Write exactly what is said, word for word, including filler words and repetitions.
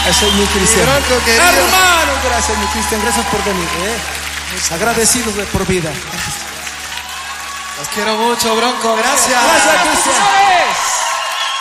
Eso es mi Cristian. Bronco, querido. Hermano, gracias, mi Cristian. Gracias por venir. ¿eh? Agradecidos de por vida. Los quiero mucho, Bronco. Gracias. Gracias, Cristian.